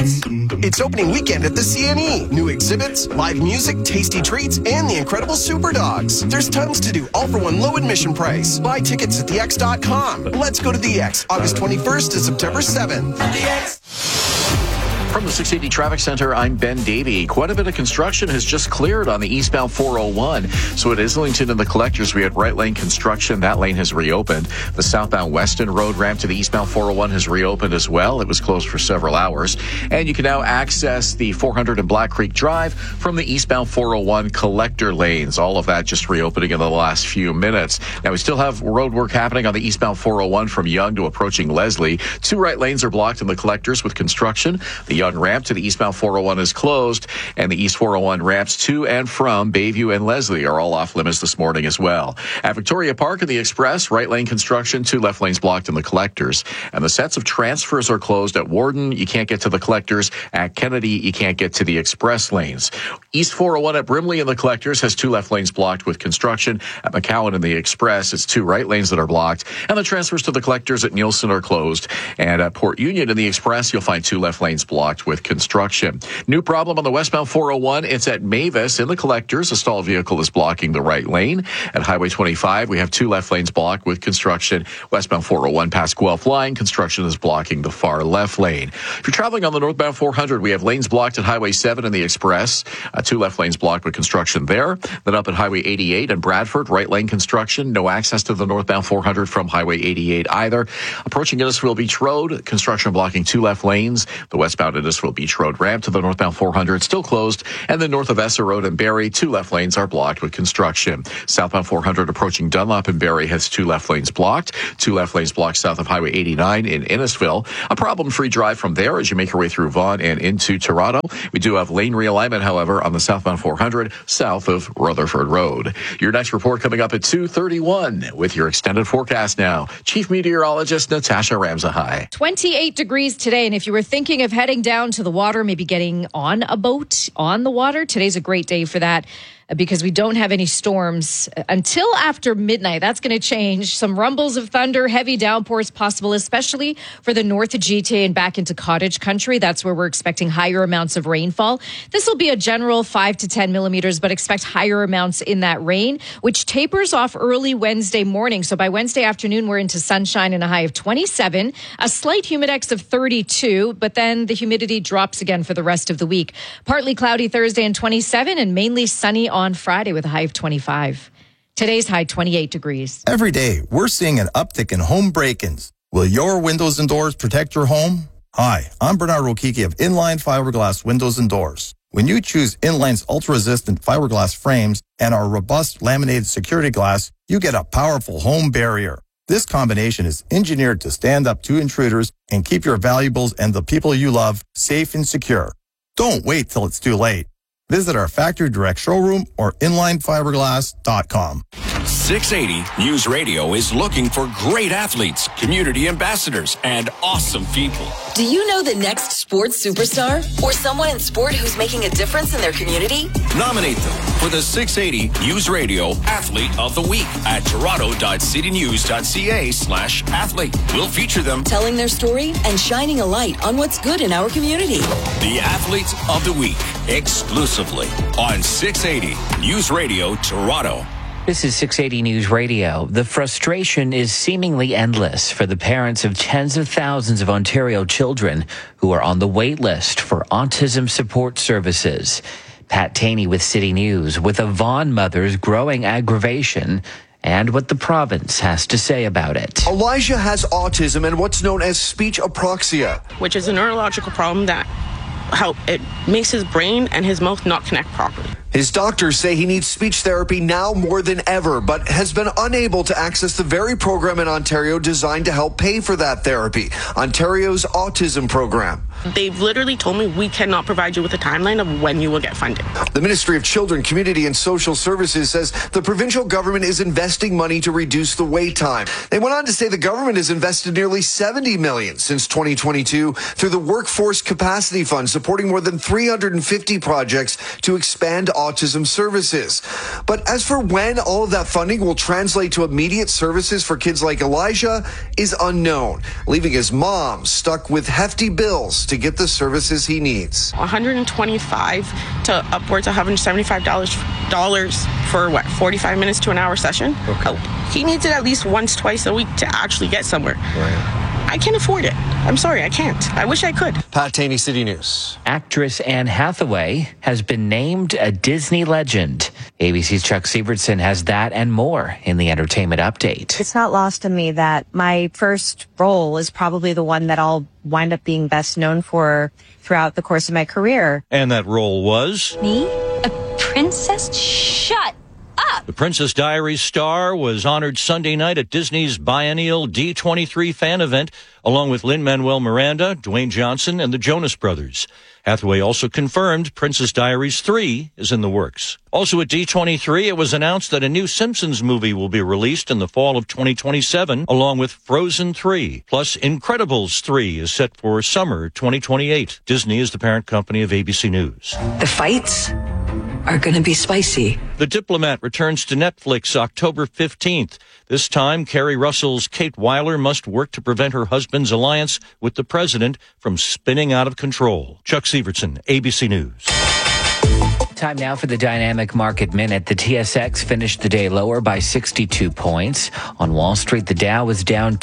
It's opening weekend at the CNE. New exhibits, live music, tasty treats, and the incredible Super Dogs. There's tons to do, all for one low admission price. Buy tickets at theX.com. Let's go to the X, August 21st to September 7th. The X. From the 680 Traffic Center, I'm Ben Davey. Quite a bit of construction has just cleared on the eastbound 401. So at Islington and the Collectors, we had right lane construction. That lane has reopened. The southbound Weston Road ramp to the eastbound 401 has reopened as well. It was closed for several hours. And you can now access the 400 and Black Creek Drive from the eastbound 401 collector lanes. All of that just reopening in the last few minutes. Now, we still have road work happening on the eastbound 401 from Yonge to approaching Leslie. 2 right lanes are blocked in the Collectors with construction. The Yonge ramp to the eastbound 401 is closed, and the east 401 ramps to and from Bayview and Leslie are all off limits this morning as well. At Victoria Park and the Express, right lane construction, 2 left lanes blocked in the Collectors, and the sets of transfers are closed at Warden. You can't get to the Collectors. At Kennedy, you can't get to the Express lanes. East 401 at Brimley and the Collectors has 2 left lanes blocked with construction. At McCowan and the Express, it's 2 right lanes that are blocked, and the transfers to the Collectors at Nielsen are closed. And at Port Union and the Express, you'll find 2 left lanes blocked with construction. New problem on the westbound 401. It's at Mavis in the Collectors. A stalled vehicle is blocking the right lane. At Highway 25, we have 2 left lanes blocked with construction. Westbound 401 past Guelph line, construction is blocking the far left lane. If you're traveling on the northbound 400, we have lanes blocked at Highway 7 and the Express. 2 left lanes blocked with construction there. Then up at Highway 88 and Bradford, right lane construction. No access to the northbound 400 from Highway 88 either. Approaching Innisfil Beach Road, construction blocking 2 left lanes. The westbound Innisfil Beach Road ramp to the northbound 400 still closed. And then north of Essa Road and Barrie, 2 left lanes are blocked with construction. Southbound 400 approaching Dunlop and Barrie has 2 left lanes blocked. 2 left lanes blocked south of Highway 89 in Innisfil. A problem-free drive from there as you make your way through Vaughan and into Toronto. We do have lane realignment, however, on the southbound 400 south of Rutherford Road. Your next report coming up at 2:31 with your extended forecast now. Chief Meteorologist Natasha Ramsahai. 28 degrees today, and if you were thinking of heading down to the water, maybe getting on a boat on the water, today's a great day for that. Because we don't have any storms until after midnight. That's going to change. Some rumbles of thunder, heavy downpours possible, especially for the north of GTA and back into cottage country. That's where we're expecting higher amounts of rainfall. This will be a general 5 to 10 millimeters, but expect higher amounts in that rain, which tapers off early Wednesday morning. So by Wednesday afternoon, we're into sunshine and a high of 27, a slight humidex of 32, but then the humidity drops again for the rest of the week. Partly cloudy Thursday and 27, and mainly sunny on Friday with a high of 25. Today's high 28 degrees. Every day, we're seeing an uptick in home break-ins. Will your windows and doors protect your home? Hi, I'm Bernard Rokiki of Inline Fiberglass Windows and Doors. When you choose Inline's ultra-resistant fiberglass frames and our robust laminated security glass, you get a powerful home barrier. This combination is engineered to stand up to intruders and keep your valuables and the people you love safe and secure. Don't wait till it's too late. Visit our factory direct showroom or inlinefiberglass.com. 680 News Radio is looking for great athletes, community ambassadors, and awesome people. Do you know the next sports superstar or someone in sport who's making a difference in their community? Nominate them for the 680 News Radio Athlete of the Week at toronto.citynews.ca/athlete. We'll feature them telling their story and shining a light on what's good in our community. The Athlete of the Week, exclusively on 680 News Radio Toronto. This is 680 News Radio. The frustration is seemingly endless for the parents of tens of thousands of Ontario children who are on the wait list for autism support services. Pat Taney with City News with a Vaughan mother's growing aggravation and what the province has to say about it. Elijah has autism and what's known as speech apraxia, which is a neurological problem that how it makes his brain and his mouth not connect properly. His doctors say he needs speech therapy now more than ever, but has been unable to access the very program in Ontario designed to help pay for that therapy, Ontario's autism program. They've literally told me we cannot provide you with a timeline of when you will get funding. The Ministry of Children, Community and Social Services says the provincial government is investing money to reduce the wait time. They went on to say the government has invested nearly $70 million since 2022 through the Workforce Capacity Fund, supporting more than 350 projects to expand autism services. But as for when all of that funding will translate to immediate services for kids like Elijah is unknown, leaving his mom stuck with hefty bills to get the services he needs. $125 to upwards of $175 for 45 minutes to an hour session. Okay. He needs it at least once, twice a week to actually get somewhere. Right. I can't afford it. I'm sorry, I can't. I wish I could. Pat Taney, City News. Actress Anne Hathaway has been named a Disney legend. ABC's Chuck Sievertson has that and more in the entertainment update. It's not lost on me that my first role is probably the one that I'll wind up being best known for throughout the course of my career. And that role was? Me? A princess? Shut up! The Princess Diaries star was honored Sunday night at Disney's biennial D23 fan event, along with Lin-Manuel Miranda, Dwayne Johnson, and the Jonas Brothers. Hathaway also confirmed Princess Diaries 3 is in the works. Also at D23, it was announced that a new Simpsons movie will be released in the fall of 2027, along with Frozen 3. Plus, Incredibles 3 is set for summer 2028. Disney is the parent company of ABC News. The fights are going to be spicy. The Diplomat returns to Netflix October 15th. This time, Kerry Russell's Kate Weiler must work to prevent her husband's alliance with the president from spinning out of control. Chuck Sievertson, ABC News. Time now for the Dynamic Market Minute. The TSX finished the day lower by 62 points. On Wall Street, the Dow was down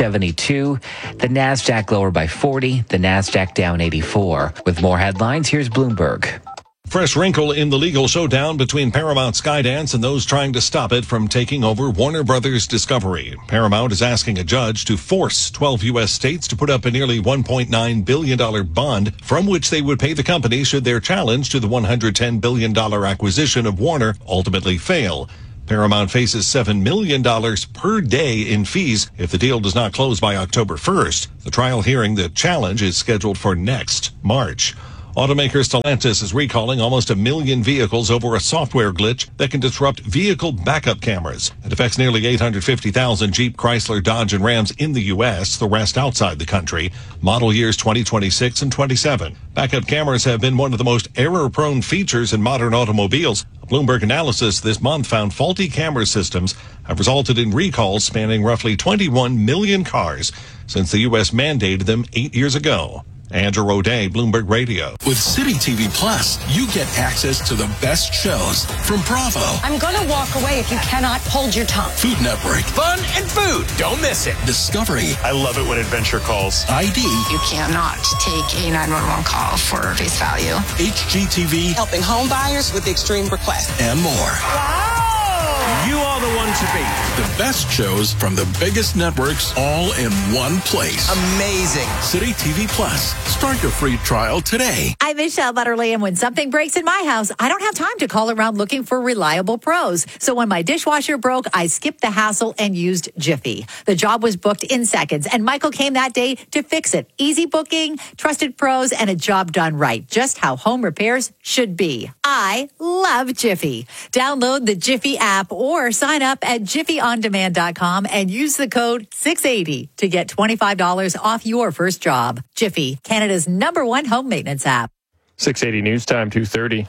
272. The NASDAQ lower by 40. The NASDAQ down 84. With more headlines, here's Bloomberg. Fresh wrinkle in the legal showdown between Paramount Skydance and those trying to stop it from taking over Warner Brothers Discovery. Paramount is asking a judge to force 12 U.S. states to put up a nearly $1.9 billion bond from which they would pay the company should their challenge to the $110 billion acquisition of Warner ultimately fail. Paramount faces $7 million per day in fees if the deal does not close by October 1st. The trial hearing, the challenge, is scheduled for next March. Automaker Stellantis is recalling almost 1 million vehicles over a software glitch that can disrupt vehicle backup cameras. It affects nearly 850,000 Jeep, Chrysler, Dodge, and Rams in the U.S., the rest outside the country. Model years 2026 and 27. Backup cameras have been one of the most error-prone features in modern automobiles. A Bloomberg analysis this month found faulty camera systems have resulted in recalls spanning roughly 21 million cars since the U.S. mandated them 8 years ago. Andrew O'Day, Bloomberg Radio. With City TV Plus, you get access to the best shows from Bravo. I'm going to walk away if you cannot hold your tongue. Food Network. Fun and food. Don't miss it. Discovery. I love it when adventure calls. ID. You cannot take a 911 call for face value. HGTV. Helping home buyers with extreme requests. And more. Wow! You are the one to beat. The best shows from the biggest networks all in one place. Amazing. City TV Plus. Start your free trial today. I'm Michelle Butterly, and when something breaks in my house, I don't have time to call around looking for reliable pros. So when my dishwasher broke, I skipped the hassle and used Jiffy. The job was booked in seconds, and Michael came that day to fix it. Easy booking, trusted pros, and a job done right. Just how home repairs should be. I love Jiffy. Download the Jiffy app or sign up at jiffyondemand.com and use the code 680 to get $25 off your first job. Jiffy, Canada's #1 home maintenance app. 680 News Time, 2:30.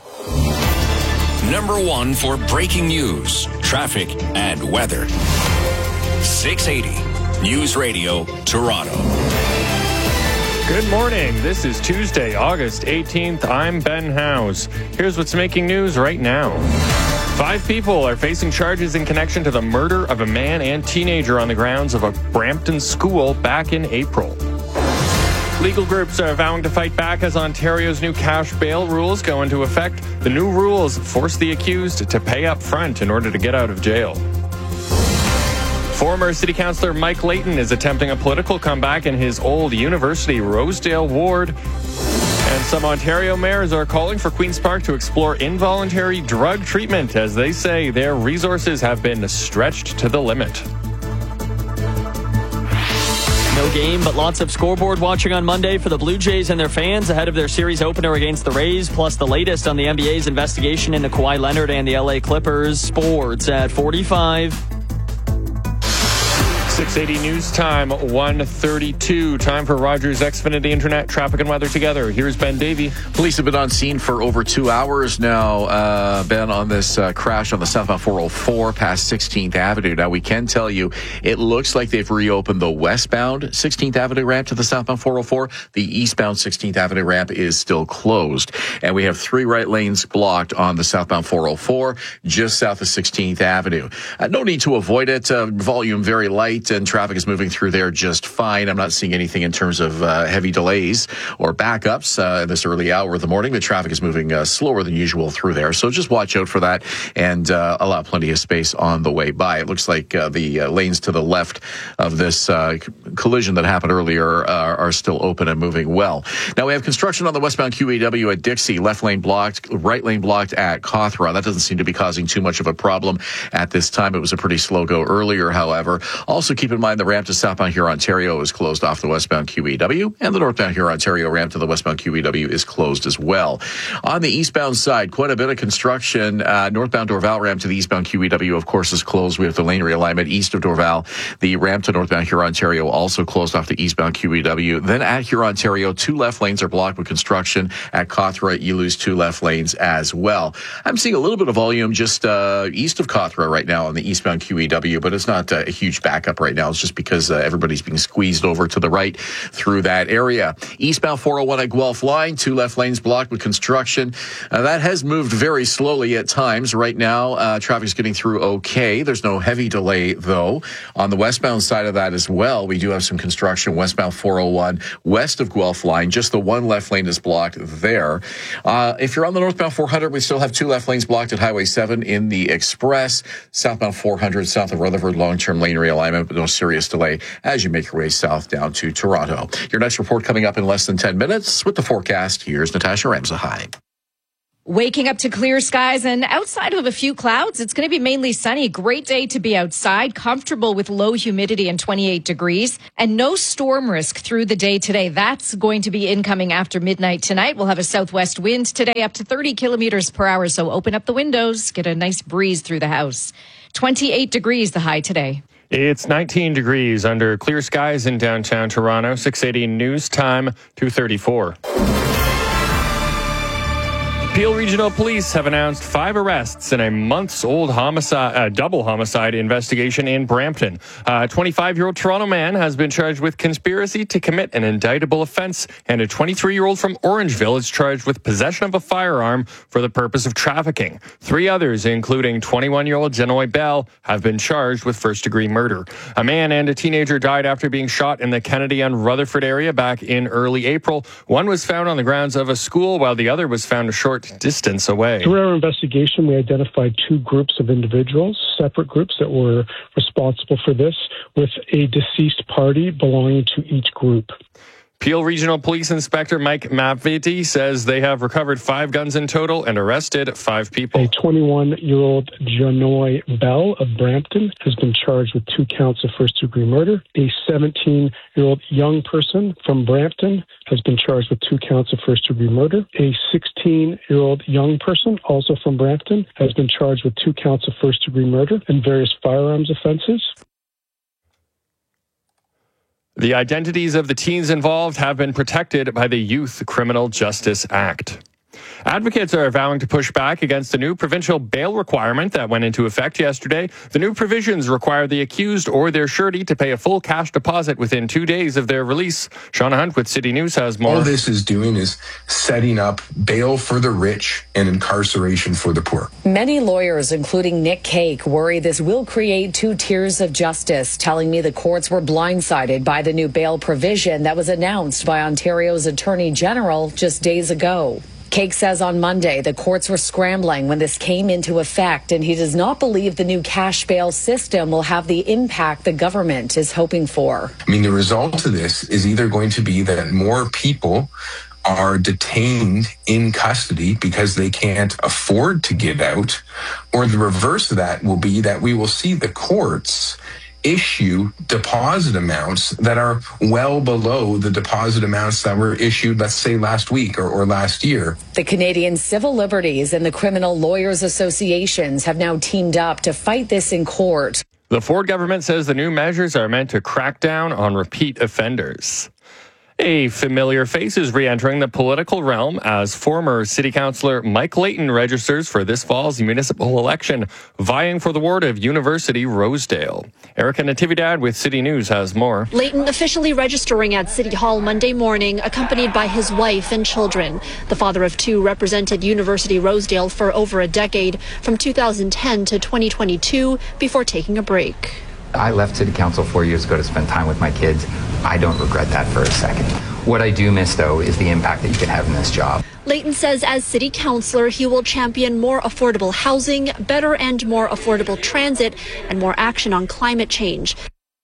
Number 1 for breaking news, traffic, and weather. 680 News Radio, Toronto. Good morning. This is Tuesday, August 18th. I'm Ben Howes. Here's what's making news right now. 5 people are facing charges in connection to the murder of a man and teenager on the grounds of a Brampton school back in April. Legal groups are vowing to fight back as Ontario's new cash bail rules go into effect. The new rules force the accused to pay up front in order to get out of jail. Former City Councillor Mike Layton is attempting a political comeback in his old University Rosedale ward. And some Ontario mayors are calling for Queen's Park to explore involuntary drug treatment as they say their resources have been stretched to the limit. No game, but lots of scoreboard watching on Monday for the Blue Jays and their fans ahead of their series opener against the Rays, plus the latest on the NBA's investigation into Kawhi Leonard and the LA Clippers. Sports at 45. 680 news time, 1:32. Time for Rogers Xfinity Internet traffic and weather together. Here's Ben Davey. Police have been on scene for over 2 hours now, Ben, on this crash on the southbound 404 past 16th Avenue. Now, we can tell you it looks like they've reopened the westbound 16th Avenue ramp to the southbound 404. The eastbound 16th Avenue ramp is still closed. And we have 3 right lanes blocked on the southbound 404, just south of 16th Avenue. No need to avoid it. Volume very light, and traffic is moving through there just fine. I'm not seeing anything in terms of heavy delays or backups in this early hour of the morning. The traffic is moving slower than usual through there, so just watch out for that and allow plenty of space on the way by. It looks like the lanes to the left of this collision that happened earlier are still open and moving well. Now, we have construction on the westbound QEW at Dixie. Left lane blocked, right lane blocked at Cawthra. That doesn't seem to be causing too much of a problem at this time. It was a pretty slow go earlier, however. Also, keep in mind the ramp to southbound Huron-Ontario is closed off the westbound QEW, and the northbound Huron-Ontario ramp to the westbound QEW is closed as well. On the eastbound side, quite a bit of construction. Northbound Dorval ramp to the eastbound QEW, of course, is closed. We have the lane realignment east of Dorval. The ramp to northbound Huron-Ontario also closed off the eastbound QEW. Then at Huron-Ontario, 2 left lanes are blocked with construction. At Cawthra, you lose 2 left lanes as well. I'm seeing a little bit of volume just east of Cawthra right now on the eastbound QEW, but it's not a huge backup right now. It's just because everybody's being squeezed over to the right through that area. Eastbound 401 at Guelph Line, 2 left lanes blocked with construction. That has moved very slowly at times. Right now, traffic's getting through okay. There's no heavy delay, though. On the westbound side of that as well, we do have some construction westbound 401 west of Guelph Line. Just the 1 left lane is blocked there. If you're on the northbound 400, we still have 2 left lanes blocked at Highway 7 in the Express. Southbound 400 south of Rutherford, long-term lane realignment, but no serious delay as you make your way south down to Toronto. Your next report coming up in less than 10 minutes with the forecast. Here's Natasha Ramsahai. Waking up to clear skies and outside of a few clouds, it's going to be mainly sunny. Great day to be outside, comfortable with low humidity and 28 degrees, and no storm risk through the day today. That's going to be incoming after midnight tonight. We'll have a southwest wind today up to 30 kilometers per hour, so open up the windows, get a nice breeze through the house. 28 degrees the high today. It's 19 degrees under clear skies in downtown Toronto. 680 news time, 2:34. Peel Regional Police have announced 5 arrests in a months-old double homicide investigation in Brampton. A 25-year-old Toronto man has been charged with conspiracy to commit an indictable offense, and a 23-year-old from Orangeville is charged with possession of a firearm for the purpose of trafficking. 3 others, including 21-year-old Jenoy Bell, have been charged with first-degree murder. A man and a teenager died after being shot in the Kennedy and Rutherford area back in early April. One was found on the grounds of a school, while the other was found a short distance away. Through our investigation, we identified 2 groups of individuals, separate groups that were responsible for this, with a deceased party belonging to each group. Peel Regional Police Inspector Mike Mavidi says they have recovered 5 guns in total and arrested 5 people. A 21-year-old Jenoy Bell of Brampton has been charged with 2 counts of first-degree murder. A 17-year-old young person from Brampton has been charged with 2 counts of first-degree murder. A 16-year-old young person, also from Brampton, has been charged with 2 counts of first-degree murder and various firearms offenses. The identities of the teens involved have been protected by the Youth Criminal Justice Act. Advocates are vowing to push back against a new provincial bail requirement that went into effect yesterday. The new provisions require the accused or their surety to pay a full cash deposit within 2 days of their release. Shauna Hunt with City News has more. All this is doing is setting up bail for the rich and incarceration for the poor. Many lawyers, including Nick Cake, worry this will create 2 tiers of justice, telling me the courts were blindsided by the new bail provision that was announced by Ontario's Attorney General just days ago. Cake says on Monday the courts were scrambling when this came into effect, and he does not believe the new cash bail system will have the impact the government is hoping for. I mean, the result of this is either going to be that more people are detained in custody because they can't afford to get out, or the reverse of that will be that we will see the courts issue deposit amounts that are well below the deposit amounts that were issued, let's say, last week or last year. The Canadian Civil Liberties and the Criminal Lawyers Associations have now teamed up to fight this in court. The Ford government says the new measures are meant to crack down on repeat offenders. A familiar face is re-entering the political realm as former city councillor Mike Layton registers for this fall's municipal election, vying for the ward of University Rosedale. Erica Natividad with City News has more. Layton officially registering at City Hall Monday morning, accompanied by his wife and children. The father of two represented University Rosedale for over a decade, from 2010 to 2022, before taking a break. I left City Council 4 years ago to spend time with my kids. I don't regret that for a second. What I do miss, though, is the impact that you can have in this job. Layton says as city councillor, he will champion more affordable housing, better and more affordable transit, and more action on climate change.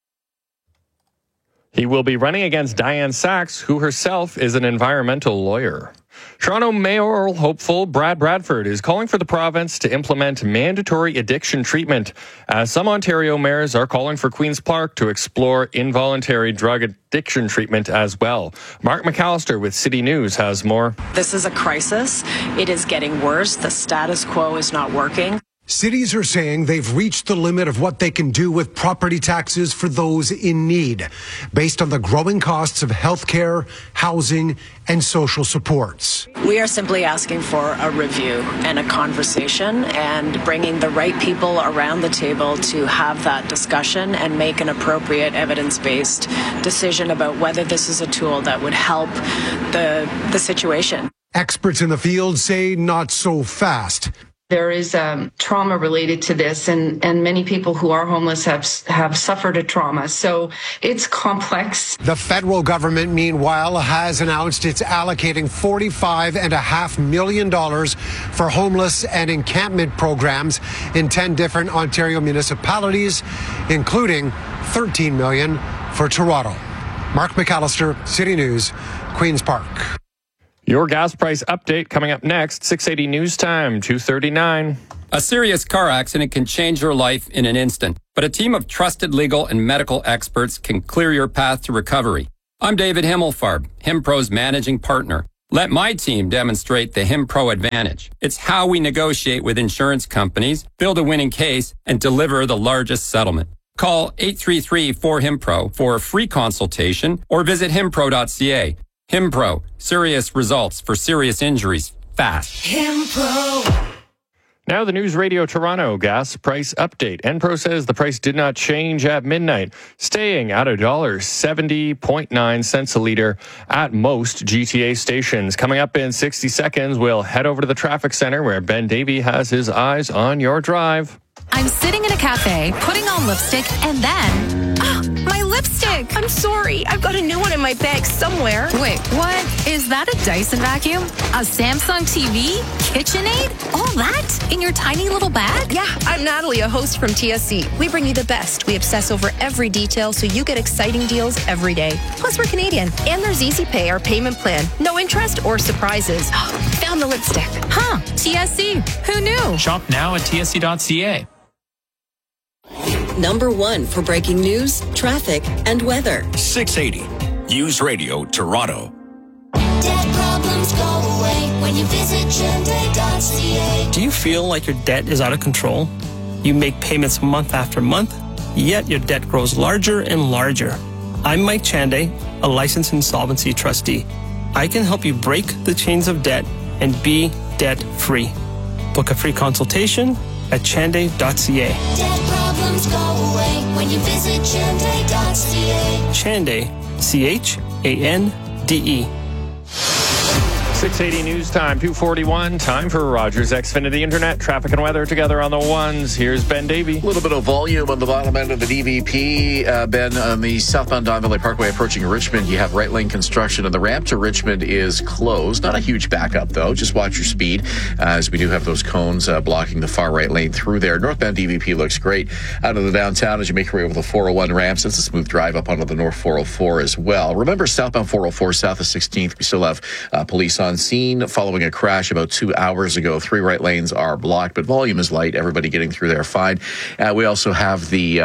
He will be running against Diane Sachs, who herself is an environmental lawyer. Toronto mayoral hopeful Brad Bradford is calling for the province to implement mandatory addiction treatment, as some Ontario mayors are calling for Queen's Park to explore involuntary drug addiction treatment as well. Mark McAllister with City News has more. This is a crisis. It is getting worse. The status quo is not working. Cities are saying they've reached the limit of what they can do with property taxes for those in need, based on the growing costs of healthcare, housing, and social supports. We are simply asking for a review and a conversation and bringing the right people around the table to have that discussion and make an appropriate evidence-based decision about whether this is a tool that would help the situation. Experts in the field say not so fast. There is trauma related to this, and many people who are homeless have suffered a trauma. So it's complex. The federal government, meanwhile, has announced it's allocating $45.5 million for homeless and encampment programs in 10 different Ontario municipalities, including $13 million for Toronto. Mark McAllister, City News, Queen's Park. Your gas price update coming up next, 680 News Time, 2:39. A serious car accident can change your life in an instant, but a team of trusted legal and medical experts can clear your path to recovery. I'm David Himmelfarb, HimPro's managing partner. Let my team demonstrate the HimPro advantage. It's how we negotiate with insurance companies, build a winning case, and deliver the largest settlement. Call 833-4HIMPRO for a free consultation or visit himpro.ca. HimPro, serious results for serious injuries, fast. HimPro. Now the News Radio Toronto gas price update. Enpro says the price did not change at midnight, staying at $1.70.9 a liter at most GTA stations. Coming up in 60 seconds, we'll head over to the traffic center where Ben Davey has his eyes on your drive. I'm sitting in a cafe, putting on lipstick, and then... my lipstick! I'm sorry. I've got a new one in my bag somewhere. Wait, what? Is that a Dyson vacuum? A Samsung TV? KitchenAid? All that? In your tiny little bag? Yeah, I'm Natalie, a host from TSC. We bring you the best. We obsess over every detail so you get exciting deals every day. Plus, we're Canadian. And there's Easy Pay, our payment plan. No interest or surprises. Found the lipstick. Huh. TSC. Who knew? Shop now at tsc.ca. Number one for breaking news, traffic, and weather. 680 News Radio Toronto. Debt problems go away when you visit Chende.ca. Do you feel like your debt is out of control? You make payments month after month, yet your debt grows larger and larger. I'm Mike Chande, a licensed insolvency trustee. I can help you break the chains of debt and be debt-free. Book a free consultation at chande.ca. Debt problems go away when you visit Chande.ca. Chande, C-H-A-N-D-E. 680 News Time, 2:41. Time for Rogers Xfinity Internet. Traffic and weather together on the ones. Here's Ben Davey. A little bit of volume on the bottom end of the DVP. Ben, on the southbound Don Valley Parkway approaching Richmond, you have right lane construction, and the ramp to Richmond is closed. Not a huge backup, though. Just watch your speed, as we do have those cones blocking the far right lane through there. Northbound DVP looks great out of the downtown as you make your way over the 401 ramps. It's a smooth drive up onto the North 404 as well. Remember, southbound 404, south of 16th, we still have police on on scene following a crash about 2 hours ago. 3 right lanes are blocked, but volume is light. Everybody getting through there fine. We also have the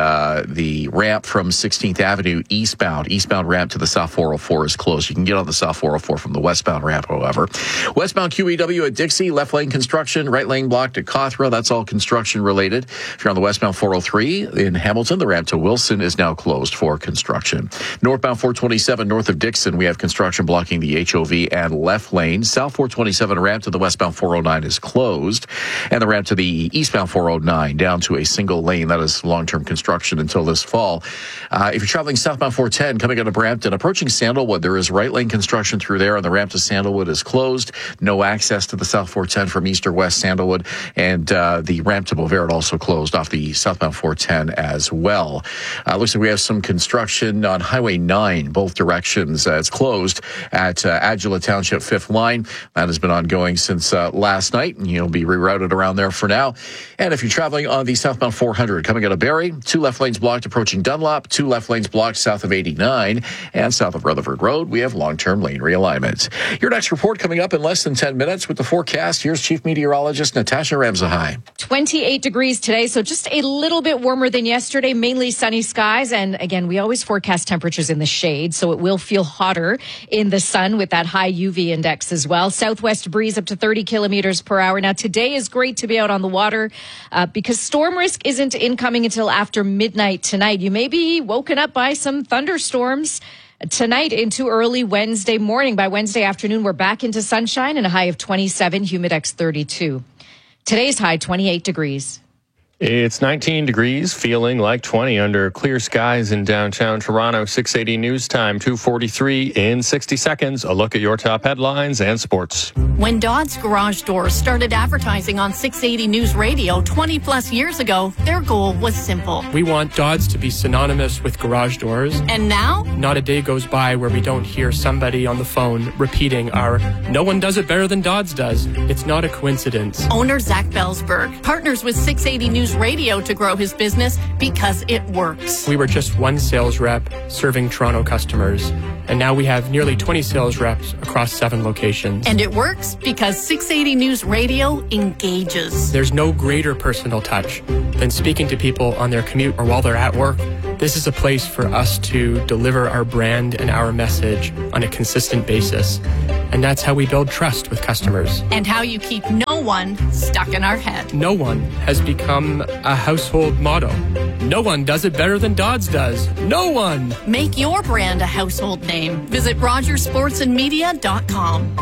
ramp from 16th Avenue eastbound. Eastbound ramp to the South 404 is closed. You can get on the South 404 from the westbound ramp, however. Westbound QEW at Dixie, left lane construction, right lane blocked at Cawthra. That's all construction related. If you're on the westbound 403 in Hamilton, the ramp to Wilson is now closed for construction. Northbound 427 north of Dixon, we have construction blocking the HOV and left lane. South 427 ramp to the westbound 409 is closed, and the ramp to the eastbound 409 down to a single lane. That is long-term construction until this fall. If you're traveling southbound 410 coming out of Brampton, approaching Sandalwood, there is right lane construction through there, and the ramp to Sandalwood is closed. No access to the South 410 from east or west Sandalwood, and the ramp to Beauvert also closed off the southbound 410 as well. Looks like we have some construction on Highway 9, both directions. It's closed at Adula Township 5th line. That has been ongoing since last night, and you'll be rerouted around there for now. And if you're traveling on the southbound 400 coming out of Barrie, 2 left lanes blocked approaching Dunlop, 2 left lanes blocked south of 89, and south of Rutherford Road, we have long-term lane realignment. Your next report coming up in less than 10 minutes with the forecast. Here's Chief Meteorologist Natasha Ramzahai. 28 degrees today, so just a little bit warmer than yesterday, mainly sunny skies. And again, we always forecast temperatures in the shade, so it will feel hotter in the sun with that high UV index as well. Southwest breeze up to 30 kilometers per hour. Now, today is great to be out on the water because storm risk isn't incoming until after midnight tonight. You may be woken up by some thunderstorms tonight into early Wednesday morning. By Wednesday afternoon, we're back into sunshine and a high of 27, humidex 32. Today's high, 28 degrees. It's 19 degrees, feeling like 20 under clear skies in downtown Toronto. 680 News Time, 2:43 in 60 seconds. A look at your top headlines and sports. When Dodds Garage Doors started advertising on 680 News Radio 20 plus years ago, their goal was simple. We want Dodds to be synonymous with garage doors. And now? Not a day goes by where we don't hear somebody on the phone repeating our "no one does it better than Dodds does." It's not a coincidence. Owner Zach Belsberg partners with 680 News Radio to grow his business because it works. We were just one sales rep serving Toronto customers, and now we have nearly 20 sales reps across 7 locations. And it works because 680 News Radio engages. There's no greater personal touch than speaking to people on their commute or while they're at work. This is a place for us to deliver our brand and our message on a consistent basis. And that's how we build trust with customers. And how you keep no one stuck in our head. No one has become a household motto. No one does it better than Dodds does. No one. Make your brand a household name. Visit RogersSportsandMedia.com.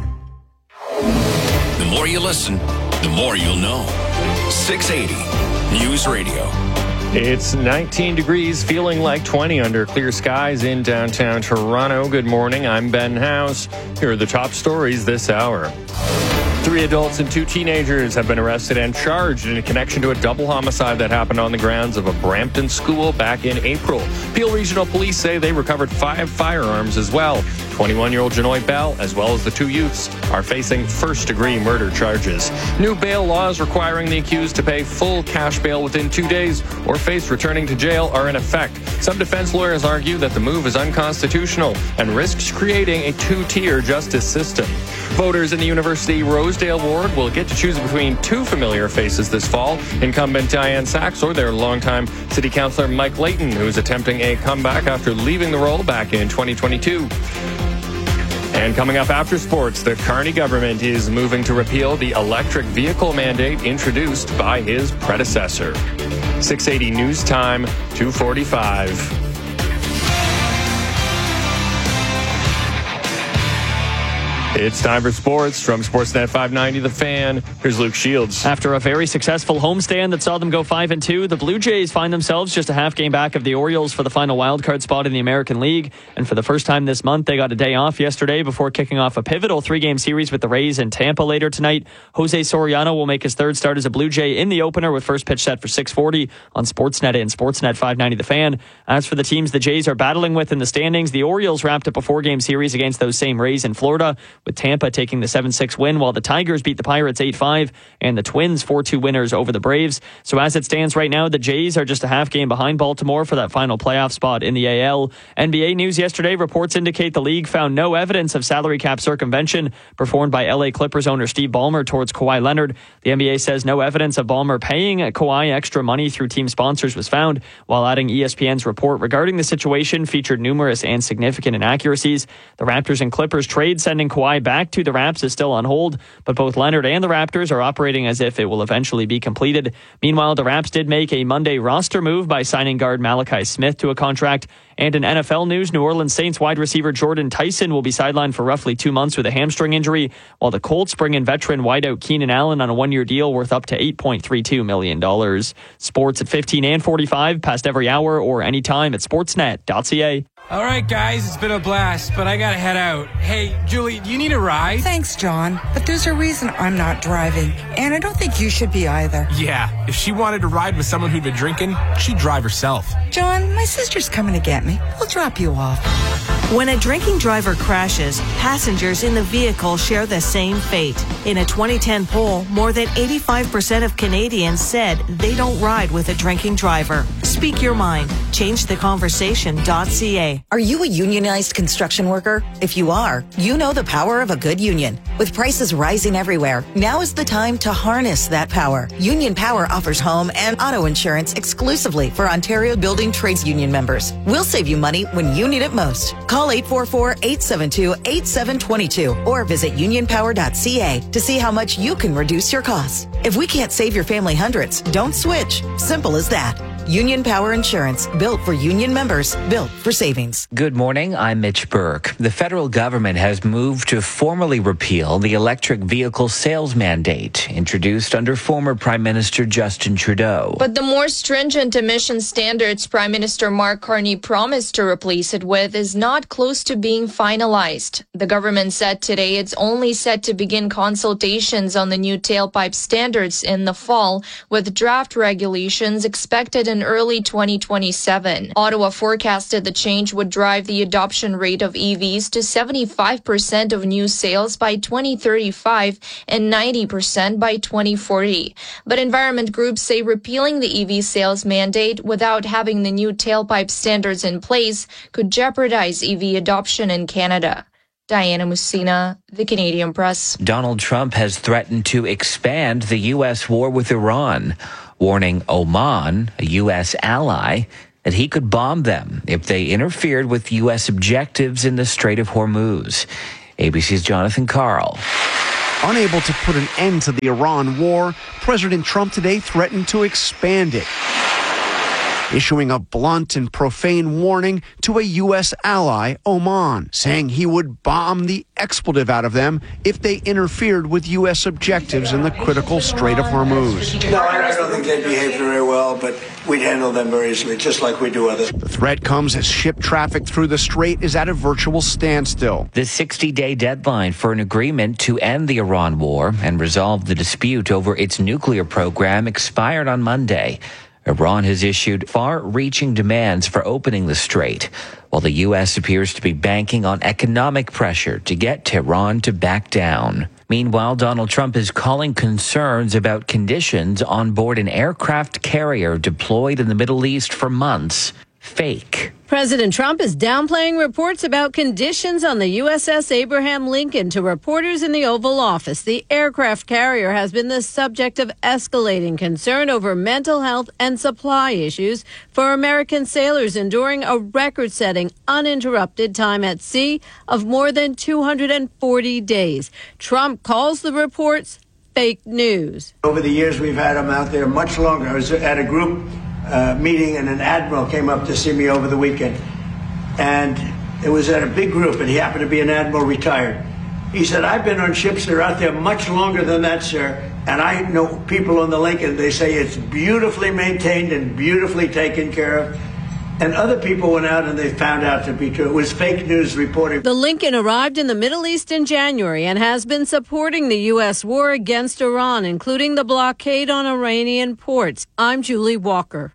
The more you listen, the more you'll know. 680 News Radio. It's 19 degrees, feeling like 20 under clear skies in downtown Toronto. Good morning, I'm Ben House. Here are the top stories this hour. 3 adults and 2 teenagers have been arrested and charged in connection to a double homicide that happened on the grounds of a Brampton school back in April. Peel Regional Police say they recovered 5 firearms as well. 21-year-old Janoy Bell, as well as the 2 youths, are facing first-degree murder charges. New bail laws requiring the accused to pay full cash bail within 2 days or face returning to jail are in effect. Some defense lawyers argue that the move is unconstitutional and risks creating a 2-tier justice system. Voters in the University Rosedale ward will get to choose between 2 familiar faces this fall, incumbent Diane Sachs or their longtime city councillor Mike Layton, who is attempting a comeback after leaving the role back in 2022. And coming up after sports, the Carney government is moving to repeal the electric vehicle mandate introduced by his predecessor. 680 News Time, 2:45. It's time for sports from Sportsnet 590 The Fan. Here's Luke Shields. After a very successful homestand that saw them go 5-2, the Blue Jays find themselves just a half game back of the Orioles for the final wildcard spot in the American League. And for the first time this month, they got a day off yesterday before kicking off a pivotal 3-game series with the Rays in Tampa later tonight. Jose Soriano will make his 3rd start as a Blue Jay in the opener with first pitch set for 6:40 on Sportsnet and Sportsnet 590 The Fan. As for the teams the Jays are battling with in the standings, the Orioles wrapped up a 4-game series against those same Rays in Florida, with Tampa taking the 7-6 win, while the Tigers beat the Pirates 8-5 and the Twins 4-2 winners over the Braves. So as it stands right now, the Jays are just a half game behind Baltimore for that final playoff spot in the AL. NBA news yesterday, reports indicate the league found no evidence of salary cap circumvention performed by LA Clippers owner Steve Ballmer towards Kawhi Leonard. The NBA says no evidence of Ballmer paying Kawhi extra money through team sponsors was found, while adding ESPN's report regarding the situation featured numerous and significant inaccuracies. The Raptors and Clippers trade sending Kawhi back to the Raps is still on hold, but both Leonard and the Raptors are operating as if it will eventually be completed. Meanwhile, the Raps did make a Monday roster move by signing guard Malachi Smith to a contract. And in NFL news, New Orleans Saints wide receiver Jordan Tyson will be sidelined for roughly 2 months with a hamstring injury, while the Colts bring in veteran wideout Keenan Allen on a 1-year deal worth up to $8.32 million. Sports at 15 and 45, past every hour or anytime at sportsnet.ca. All right, guys, it's been a blast, but I gotta head out. Hey, Julie, do you need a ride? Thanks, John, but there's a reason I'm not driving, and I don't think you should be either. Yeah, if she wanted to ride with someone who'd been drinking, she'd drive herself. John, my sister's coming to get me. We'll drop you off. When a drinking driver crashes, passengers in the vehicle share the same fate. In a 2010 poll, more than 85% of Canadians said they don't ride with a drinking driver. Speak your mind. ChangeTheConversation.ca. Are you a unionized construction worker? If you are, you know the power of a good union. With prices rising everywhere, now is the time to harness that power. Union Power offers home and auto insurance exclusively for Ontario Building Trades Union members. We'll save you money when you need it most. Call 844-872-8722 or visit unionpower.ca to see how much you can reduce your costs. If we can't save your family hundreds, don't switch. Simple as that. Union Power Insurance, built for union members, built for savings. Good morning, I'm Mitch Burke. The federal government has moved to formally repeal the electric vehicle sales mandate introduced under former Prime Minister Justin Trudeau. But the more stringent emission standards Prime Minister Mark Carney promised to replace it with is not close to being finalized. The government said today it's only set to begin consultations on the new tailpipe standards in the fall, with draft regulations expected in early 2027. Ottawa forecasted the change would drive the adoption rate of EVs to 75% of new sales by 2035 and 90% by 2040. But environment groups say repealing the EV sales mandate without having the new tailpipe standards in place could jeopardize EV adoption in Canada. Diana Musina, The Canadian Press. Donald Trump has threatened to expand the U.S. war with Iran, warning Oman, a U.S. ally, that he could bomb them if they interfered with U.S. objectives in the Strait of Hormuz. ABC's Jonathan Karl. Unable to put an end to the Iran war, President Trump today threatened to expand it, issuing a blunt and profane warning to a U.S. ally, Oman, saying he would bomb the expletive out of them if they interfered with U.S. objectives in the critical Strait of Hormuz. No, I don't think they behaved very well, but we'd handle them very easily, just like we do others. The threat comes as ship traffic through the strait is at a virtual standstill. The 60-day deadline for an agreement to end the Iran war and resolve the dispute over its nuclear program expired on Monday. Iran has issued far-reaching demands for opening the strait, while the U.S. appears to be banking on economic pressure to get Tehran to back down. Meanwhile, Donald Trump is calling concerns about conditions on board an aircraft carrier deployed in the Middle East for months fake. President Trump is downplaying reports about conditions on the USS Abraham Lincoln to reporters in the Oval Office. The aircraft carrier has been the subject of escalating concern over mental health and supply issues for American sailors enduring a record-setting uninterrupted time at sea of more than 240 days. Trump calls the reports fake news. Over the years, we've had them out there much longer. I was at a group meeting, and an admiral came up to see me over the weekend, and it was at a big group, and he happened to be an admiral retired. He said, I've been on ships that are out there much longer than that, sir, and I know people on the Lincoln, they say it's beautifully maintained and beautifully taken care of. And other people went out and they found out to be true. It was fake news reporting. The Lincoln arrived in the Middle East in January and has been supporting the U.S. war against Iran, including the blockade on Iranian ports. I'm Julie Walker.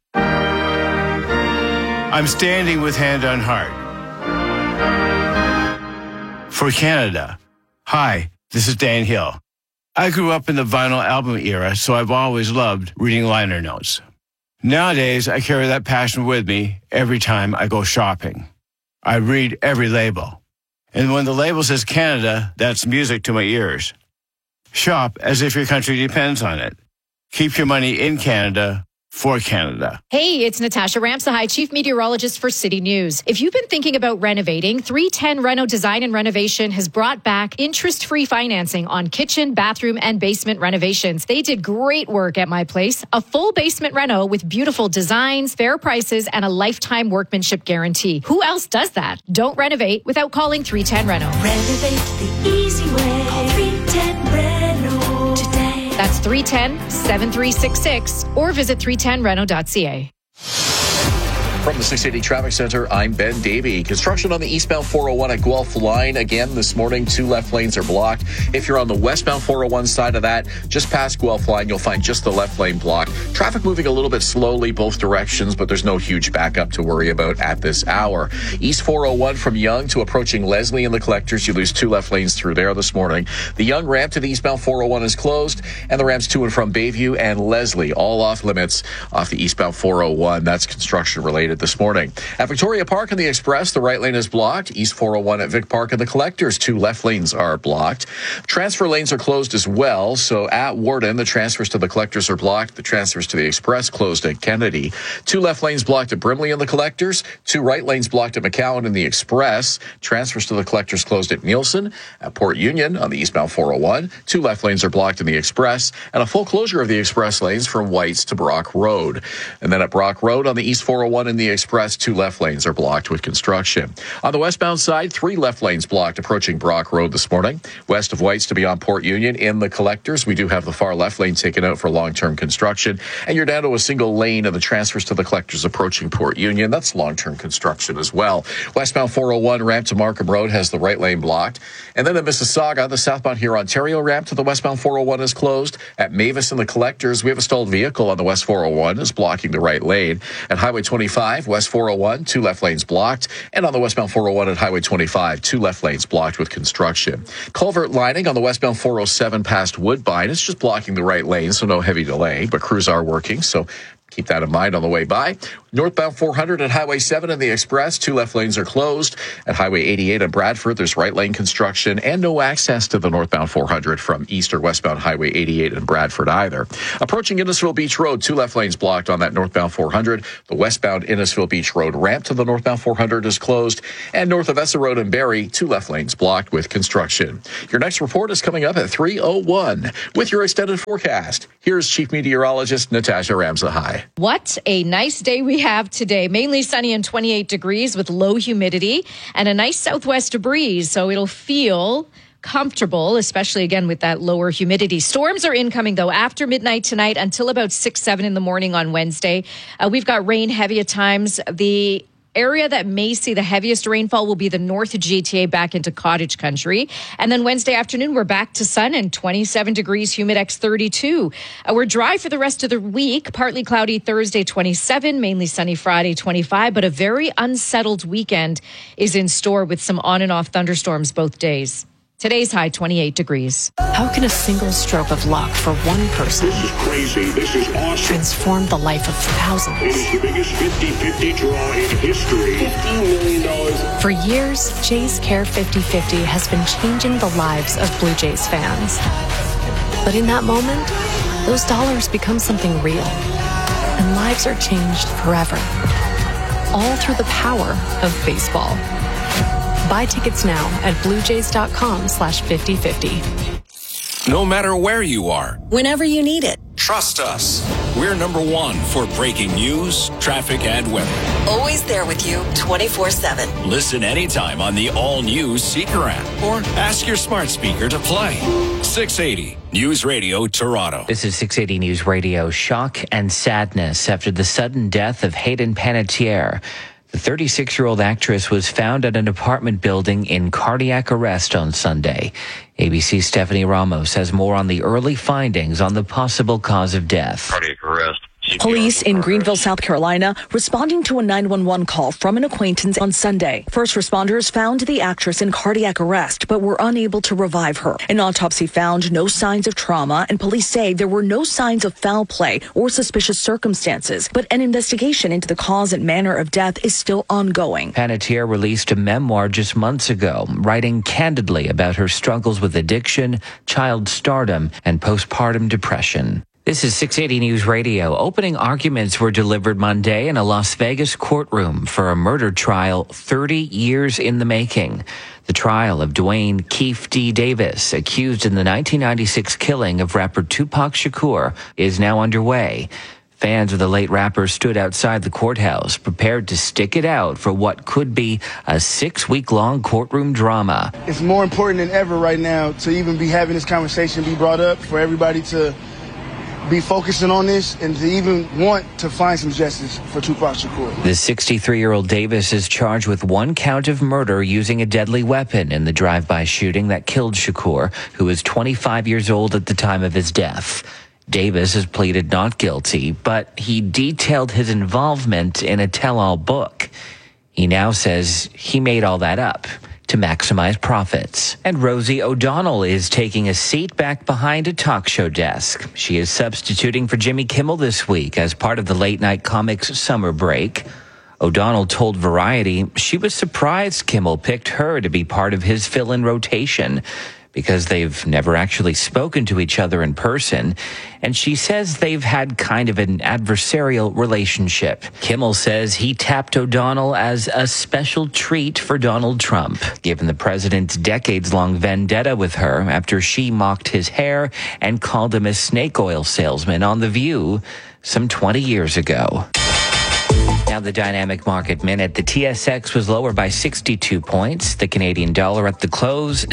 I'm standing with hand on heart for Canada Hi, this is Dan Hill. I grew up in the vinyl album era, so I've always loved reading liner notes. Nowadays, I carry that passion with me every time I go shopping. I read every label. And when the label says Canada, that's music to my ears. Shop as if your country depends on it. Keep your money in Canada for Canada. Hey, it's Natasha Ramsahai, Chief Meteorologist for City News. If you've been thinking about renovating, 310 Reno Design and Renovation has brought back interest-free financing on kitchen, bathroom, and basement renovations. They did great work at my place. A full basement reno with beautiful designs, fair prices, and a lifetime workmanship guarantee. Who else does that? Don't renovate without calling 310 Reno. Renovate the easy way. Call 310 Reno today. That's 310-7366 or visit 310reno.ca. From the 680 Traffic Center, I'm Ben Davey. Construction on the eastbound 401 at Guelph Line. Again, this morning, 2 left lanes are blocked. If you're on the westbound 401 side of that, just past Guelph Line, you'll find just the left lane blocked. Traffic moving a little bit slowly both directions, but there's no huge backup to worry about at this hour. East 401 from Yonge to approaching Leslie and the Collectors, you lose 2 left lanes through there this morning. The Yonge ramp to the eastbound 401 is closed, and the ramps to and from Bayview and Leslie, all off limits off the eastbound 401. That's construction related this morning. At Victoria Park and the Express, the right lane is blocked. East 401 at Vic Park and the Collectors, 2 left lanes are blocked. Transfer lanes are closed as well. So at Warden, the transfers to the Collectors are blocked. The transfers to the Express closed at Kennedy. 2 left lanes blocked at Brimley and the Collectors. 2 right lanes blocked at McCowan and the Express. Transfers to the Collectors closed at Nielsen. At Port Union on the eastbound 401, 2 left lanes are blocked in the Express, and a full closure of the Express lanes from Whites to Brock Road. And then at Brock Road on the east 401 in the Express, 2 left lanes are blocked with construction. On the westbound side, 3 left lanes blocked approaching Brock Road this morning. West of Whites to beyond Port Union in the Collectors, we do have the far left lane taken out for long-term construction, and you're down to a single lane of the transfers to the Collectors approaching Port Union. That's long-term construction as well. Westbound 401 ramp to Markham Road has the right lane blocked. And then at Mississauga, the southbound here Ontario ramp to the westbound 401 is closed. At Mavis and the Collectors, we have a stalled vehicle on the west 401 is blocking the right lane. At Highway 25, west 401, 2 left lanes blocked. And on the westbound 401 at Highway 25, 2 left lanes blocked with construction. Culvert lining on the westbound 407 past Woodbine. It's just blocking the right lane, so no heavy delay, but crews are working, so keep that in mind on the way by. Northbound 400 at Highway 7 and the Express, 2 left lanes are closed. At Highway 88 at Bradford, there's right lane construction and no access to the northbound 400 from east or westbound Highway 88 in Bradford either. Approaching Innisfil Beach Road, 2 left lanes blocked on that northbound 400. The westbound Innisfil Beach Road ramp to the northbound 400 is closed. And north of Essa Road in Barrie, 2 left lanes blocked with construction. Your next report is coming up at 3:01. With your extended forecast, here's Chief Meteorologist Natasha Ramsahai. What a nice day we have today. Mainly sunny and 28 degrees with low humidity and a nice southwest breeze. So it'll feel comfortable, especially again with that lower humidity. Storms are incoming though after midnight tonight until about 6-7 in the morning on Wednesday. We've got rain heavy at times. The area that may see the heaviest rainfall will be the North GTA back into cottage country. And then Wednesday afternoon, we're back to sun and 27 degrees, humid X 32. We're dry for the rest of the week. Partly cloudy Thursday, 27, mainly sunny Friday, 25. But a very unsettled weekend is in store with some on and off thunderstorms both days. Today's high, 28 degrees. How can a single stroke of luck for one person This is crazy. This is awesome. transform the life of thousands? It is the biggest 50-50 draw in history. $50 million. For years, Jays Care 50/50 has been changing the lives of Blue Jays fans. But in that moment, those dollars become something real, and lives are changed forever. All through the power of baseball. Buy tickets now at bluejays.com/5050. No matter where you are, Whenever you need it. trust us. We're number 1 for breaking news, traffic, and weather. Always there with you 24/7. Listen anytime on the all-new Seeker app or ask your smart speaker to play. 680 News Radio Toronto. This is 680 News Radio. Shock and sadness after the sudden death of Hayden Panettiere. The 36-year-old actress was found at an apartment building in cardiac arrest on Sunday. ABC's Stephanie Ramos has more on the early findings on the possible cause of death. Cardiac arrest. Police in Greenville, South Carolina, responding to a 911 call from an acquaintance on Sunday. First responders found the actress in cardiac arrest, but were unable to revive her. An autopsy found no signs of trauma, and police say there were no signs of foul play or suspicious circumstances. But an investigation into the cause and manner of death is still ongoing. Panettiere released a memoir just months ago, writing candidly about her struggles with addiction, child stardom, and postpartum depression. This is 680 News Radio. Opening arguments were delivered Monday in a Las Vegas courtroom for a murder trial 30 years in the making. The trial of Dwayne Keefe D. Davis, accused in the 1996 killing of rapper Tupac Shakur, is now underway. Fans of the late rapper stood outside the courthouse, prepared to stick it out for what could be a 6-week-long courtroom drama. It's more important than ever right now to even be having this conversation be brought up, for everybody to be focusing on this and to even want to find some justice for Tupac Shakur. The 63-year-old Davis is charged with 1 count of murder using a deadly weapon in the drive-by shooting that killed Shakur, who was 25 years old at the time of his death. Davis has pleaded not guilty, but he detailed his involvement in a tell-all book. He now says he made all that up to maximize profits. And Rosie O'Donnell is taking a seat back behind a talk show desk. She is substituting for Jimmy Kimmel this week as part of the late night comics summer break. O'Donnell told Variety she was surprised Kimmel picked her to be part of his fill-in rotation, because they've never actually spoken to each other in person, and she says they've had kind of an adversarial relationship. Kimmel says he tapped O'Donnell as a special treat for Donald Trump, given the president's decades-long vendetta with her after she mocked his hair and called him a snake oil salesman on The View some 20 years ago. Now the dynamic market minute. The TSX was lower by 62 points. The Canadian dollar at the close,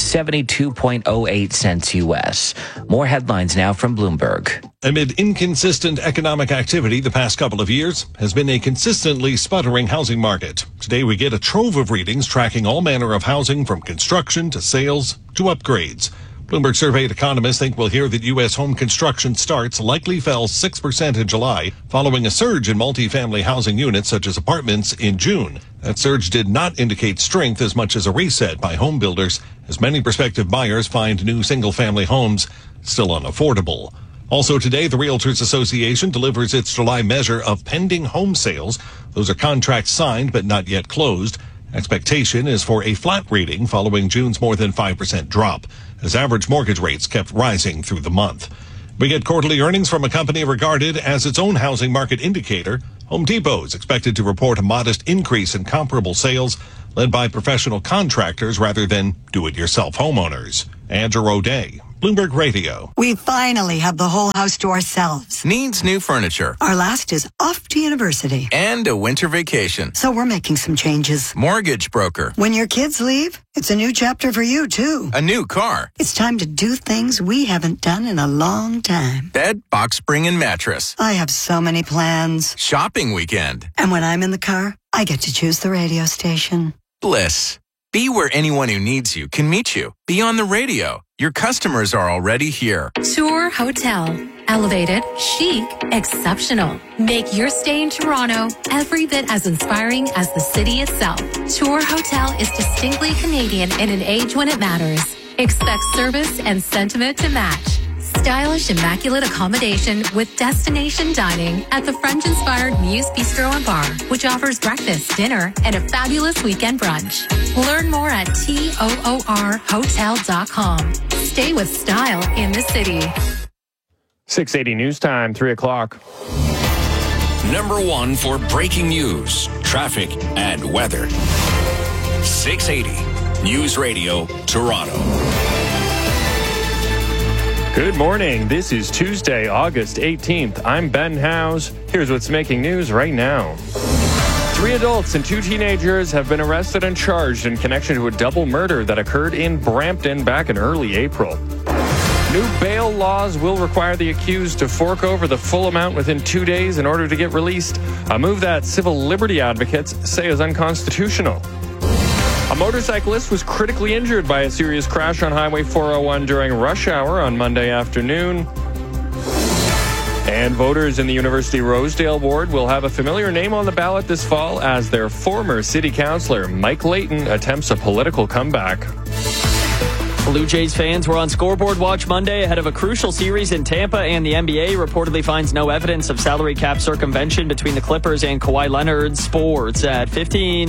72.08 cents U.S. More headlines now from Bloomberg. Amid inconsistent economic activity the past couple of years has been a consistently sputtering housing market. Today we get a trove of readings tracking all manner of housing, from construction to sales to upgrades. Bloomberg surveyed economists think we'll hear that U.S. home construction starts likely fell 6% in July, following a surge in multifamily housing units such as apartments in June. That surge did not indicate strength as much as a reset by home builders, as many prospective buyers find new single-family homes still unaffordable. Also today, the Realtors Association delivers its July measure of pending home sales. Those are contracts signed but not yet closed. Expectation is for a flat reading following June's more than 5% drop, as average mortgage rates kept rising through the month. We get quarterly earnings from a company regarded as its own housing market indicator. Home Depot is expected to report a modest increase in comparable sales, led by professional contractors rather than do-it-yourself homeowners. Andrew O'Day, Bloomberg Radio. We finally have the whole house to ourselves. Needs new furniture. Our last is off to university. And a winter vacation. So we're making some changes. Mortgage broker. When your kids leave, it's a new chapter for you, too. A new car. It's time to do things we haven't done in a long time. Bed, box spring, and mattress. I have so many plans. Shopping weekend. And when I'm in the car, I get to choose the radio station. Bliss. Be where anyone who needs you can meet you. Be on the radio. Your customers are already here. Tour Hotel. Elevated, chic, exceptional. Make your stay in Toronto every bit as inspiring as the city itself. Tour Hotel is distinctly Canadian in an age when it matters. Expect service and sentiment to match. Stylish, immaculate accommodation with destination dining at the French-inspired Muse Bistro and Bar, which offers breakfast, dinner, and a fabulous weekend brunch. Learn more at TOORhotel.com. Stay with style in the city. 680 News Time, 3 o'clock. Number 1 for breaking news, traffic, and weather. 680 News Radio, Toronto. Good morning. This is Tuesday, August 18th. I'm Ben Howes. Here's what's making news right now. 3 adults and 2 teenagers have been arrested and charged in connection to a double murder that occurred in Brampton back in early April. New bail laws will require the accused to fork over the full amount within 2 days in order to get released, a move that civil liberty advocates say is unconstitutional. A motorcyclist was critically injured by a serious crash on Highway 401 during rush hour on Monday afternoon. And voters in the University Rosedale ward will have a familiar name on the ballot this fall as their former city councillor, Mike Layton, attempts a political comeback. Blue Jays fans were on scoreboard watch Monday ahead of a crucial series in Tampa, and the NBA reportedly finds no evidence of salary cap circumvention between the Clippers and Kawhi Leonard. Sports at 15.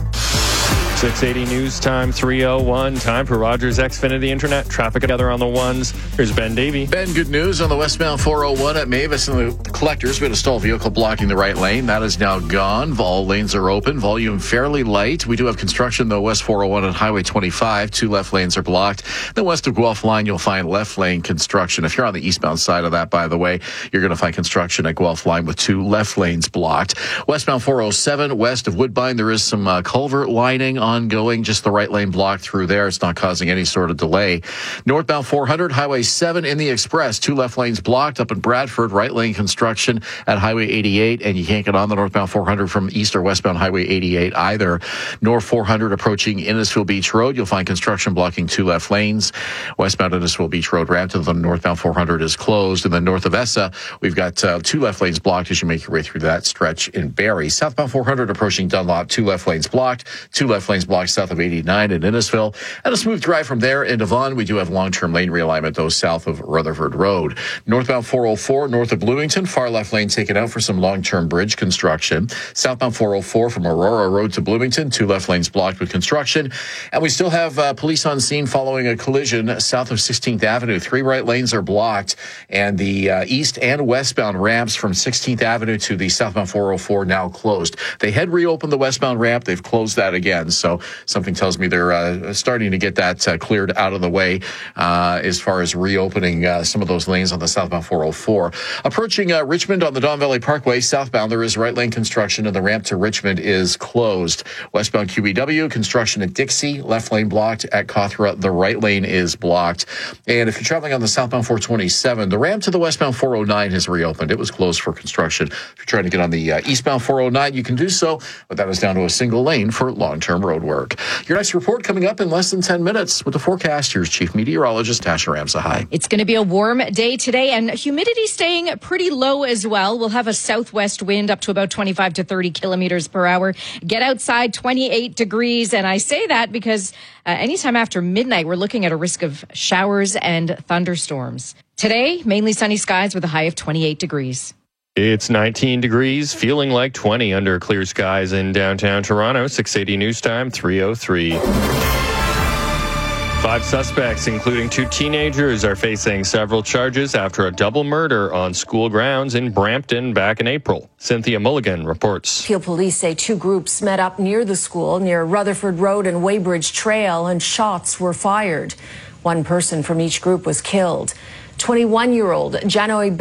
680 News Time 301. Time for Rogers Xfinity Internet. Traffic together on the ones. Here's Ben Davey. Ben, good news on the westbound 401 at Mavis and the Collectors. We had a stalled vehicle blocking the right lane. That is now gone. All lanes are open. Volume fairly light. We do have construction, though, west 401 and Highway 25. 2 left lanes are blocked. Then west of Guelph Line, you'll find left lane construction. If you're on the eastbound side of that, by the way, you're going to find construction at Guelph Line with 2 left lanes blocked. Westbound 407, west of Woodbine, there is some culvert lining ongoing, just the right lane blocked through there. It's not causing any sort of delay. Northbound 400, Highway 7 in the Express, 2 left lanes blocked up in Bradford, right lane construction at Highway 88, and you can't get on the northbound 400 from east or westbound Highway 88 either. North 400 approaching Innisfil Beach Road, you'll find construction blocking 2 left lanes. Westbound Innisfil Beach Road ramp to the northbound 400 is closed, and then north of Essa, we've got 2 left lanes blocked as you make your way through that stretch in Barrie. Southbound 400 approaching Dunlop, 2 left lanes blocked, 2 left lanes blocked south of 89 in Innisfil, and a smooth drive from there into Vaughan. We do have long-term lane realignment, though, south of Rutherford Road. Northbound 404, north of Bloomington, far left lane taken out for some long-term bridge construction. Southbound 404 from Aurora Road to Bloomington, 2 left lanes blocked with construction. And we still have police on scene following a collision south of 16th Avenue. 3 right lanes are blocked, and the east and westbound ramps from 16th Avenue to the southbound 404 now closed. They had reopened the westbound ramp. They've closed that again, so something tells me they're starting to get that cleared out of the way as far as reopening some of those lanes on the southbound 404. Approaching Richmond on the Don Valley Parkway, southbound, there is right lane construction, and the ramp to Richmond is closed. Westbound QEW, construction at Dixie, left lane blocked. At Cawthra, the right lane is blocked. And if you're traveling on the southbound 427, the ramp to the westbound 409 has reopened. It was closed for construction. If you're trying to get on the eastbound 409, you can do so, but that is down to a single lane for long-term road work. Your next report coming up in less than 10 minutes with the forecast. Here's Chief Meteorologist Tasha Ramsahai. It's going to be a warm day today, and humidity staying pretty low as well. We'll have a southwest wind up to about 25 to 30 kilometers per hour. Get outside, 28 degrees, and I say that because anytime after midnight, we're looking at a risk of showers and thunderstorms. Today, mainly sunny skies with a high of 28 degrees. It's 19 degrees, feeling like 20 under clear skies in downtown Toronto. 680 News Time 303. 5 suspects, including 2 teenagers, are facing several charges after a double murder on school grounds in Brampton back in April. Cynthia Mulligan reports. Peel police say 2 groups met up near the school, near Rutherford Road and Weybridge Trail, and shots were fired. 1 person from each group was killed. 21-year-old Janoy